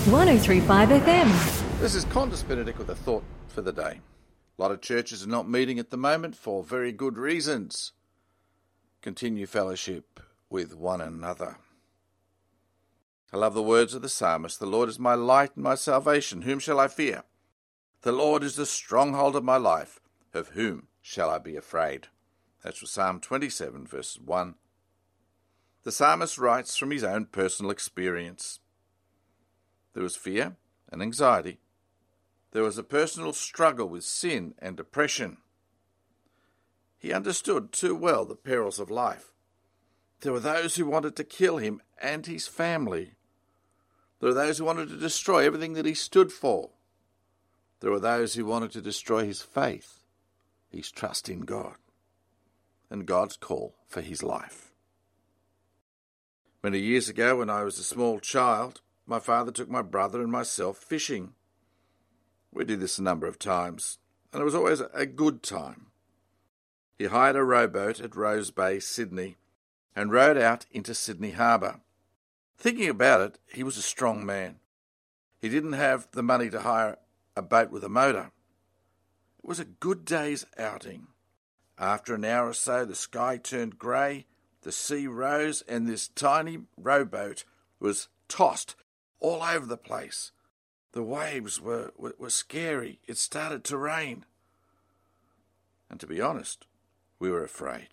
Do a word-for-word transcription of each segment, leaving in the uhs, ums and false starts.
one oh three point five F M. This is Qantas Benedict with a thought for the day. A lot of churches are not meeting at the moment for very good reasons. Continue fellowship with one another. I love the words of the psalmist. The Lord is my light and my salvation. Whom shall I fear? The Lord is the stronghold of my life. Of whom shall I be afraid? That's from Psalm twenty-seven, verses one. The psalmist writes from his own personal experience. There was fear and anxiety. There was a personal struggle with sin and depression. He understood too well the perils of life. There were those who wanted to kill him and his family. There were those who wanted to destroy everything that he stood for. There were those who wanted to destroy his faith, his trust in God, and God's call for his life. Many years ago, when I was a small child, my father took my brother and myself fishing. We did this a number of times, and it was always a good time. He hired a rowboat at Rose Bay, Sydney, and rowed out into Sydney Harbour. Thinking about it, he was a strong man. He didn't have the money to hire a boat with a motor. It was a good day's outing. After an hour or so, the sky turned grey, the sea rose, and this tiny rowboat was tossed all over the place. The waves were, were, were scary. It started to rain. And to be honest, we were afraid.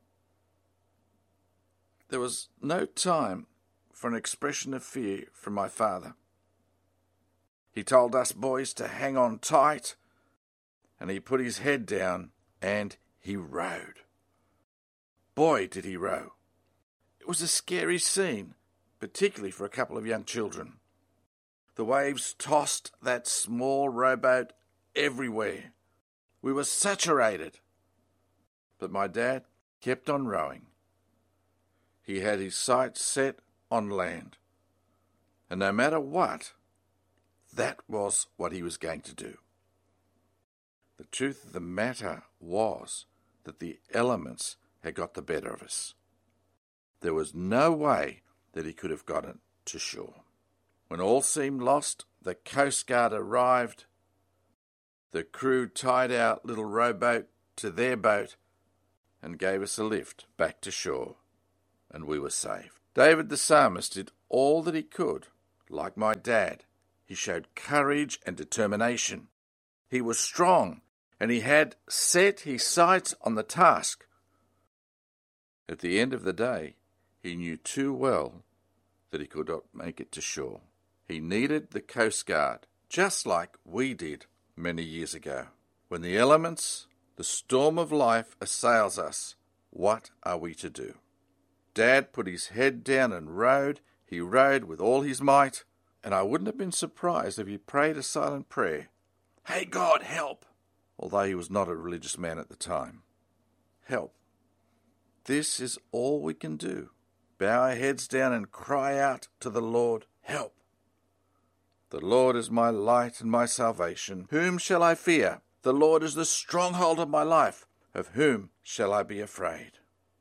There was no time for an expression of fear from my father. He told us boys to hang on tight, and he put his head down and he rowed. Boy, did he row. It was a scary scene, particularly for a couple of young children. The waves tossed that small rowboat everywhere. We were saturated. But my dad kept on rowing. He had his sights set on land. And no matter what, that was what he was going to do. The truth of the matter was that the elements had got the better of us. There was no way that he could have gotten to shore. When all seemed lost, the Coast Guard arrived. The crew tied our little rowboat to their boat and gave us a lift back to shore, and we were saved. David the psalmist did all that he could. Like my dad, he showed courage and determination. He was strong, and he had set his sights on the task. At the end of the day, he knew too well that he could not make it to shore. He needed the Coast Guard, just like we did many years ago. When the elements, the storm of life assails us, what are we to do? Dad put his head down and rowed. He rowed with all his might, and I wouldn't have been surprised if he prayed a silent prayer. Hey God, help! Although he was not a religious man at the time. Help. This is all we can do. Bow our heads down and cry out to the Lord, help. The Lord is my light and my salvation. Whom shall I fear? The Lord is the stronghold of my life. Of whom shall I be afraid?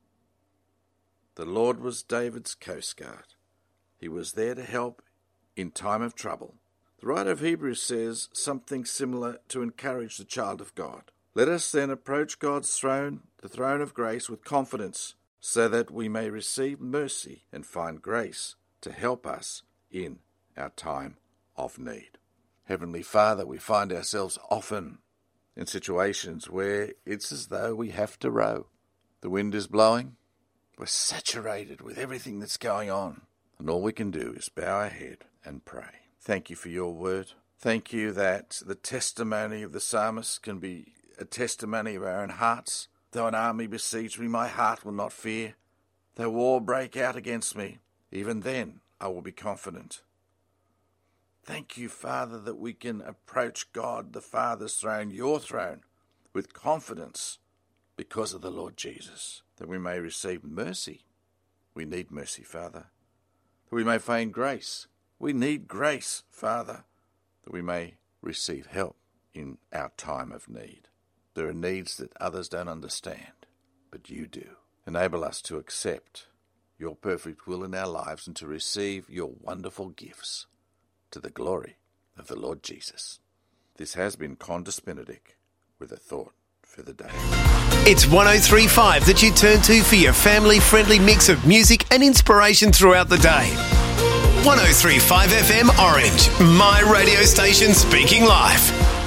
The Lord was David's coast guard. He was there to help in time of trouble. The writer of Hebrews says something similar to encourage the child of God. Let us then approach God's throne, the throne of grace, with confidence, so that we may receive mercy and find grace to help us in our time of need. Heavenly Father, we find ourselves often in situations where it's as though we have to row. The wind is blowing. We're saturated with everything that's going on. And all we can do is bow our head and pray. Thank you for your word. Thank you that the testimony of the psalmist can be a testimony of our own hearts. Though an army besiege me, my heart will not fear. Though war break out against me, even then I will be confident. Thank you, Father, that we can approach God, the Father's throne, your throne, with confidence because of the Lord Jesus, that we may receive mercy. We need mercy, Father. That we may find grace. We need grace, Father, that we may receive help in our time of need. There are needs that others don't understand, but you do. Enable us to accept your perfect will in our lives and to receive your wonderful gifts. to the glory of the Lord Jesus. This has been Qantas Benedict with a thought for the day. It's one oh three point five that you turn to for your family-friendly mix of music and inspiration throughout the day. one oh three point five F M Orange, my radio station speaking life.